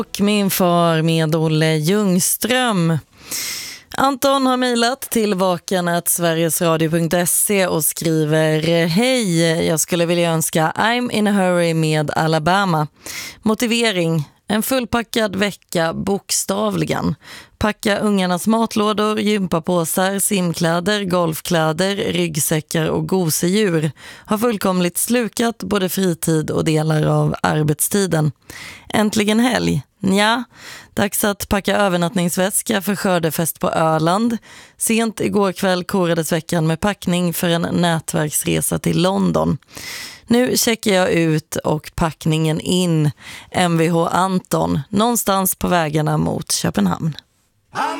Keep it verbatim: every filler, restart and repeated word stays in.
Och min far med Olle Ljungström. Anton har mejlat till vaken at sverigesradio punkt se och skriver: Hej, jag skulle vilja önska I'm in a hurry med Alabama. Motivering: en fullpackad vecka bokstavligen. Packa ungarnas matlådor, gympapåsar, simkläder, golfkläder, ryggsäckar och gosedjur. Har fullkomligt slukat både fritid och delar av arbetstiden. Äntligen helg. Nja, dags att packa övernattningsväska för skördefest på Öland. Sent igår kväll korades veckan med packning för en nätverksresa till London. Nu checkar jag ut och packningen in. M V H Anton, någonstans på vägarna mot Köpenhamn. I'm